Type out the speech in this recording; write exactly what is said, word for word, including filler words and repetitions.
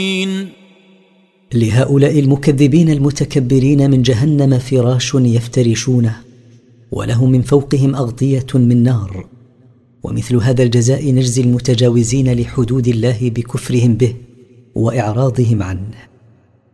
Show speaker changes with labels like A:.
A: لهؤلاء المكذبين المتكبرين من جهنم فراش يفترشونه، ولهم من فوقهم أغطية من نار. ومثل هذا الجزاء نجزي المتجاوزين لحدود الله بكفرهم به وإعراضهم عنه.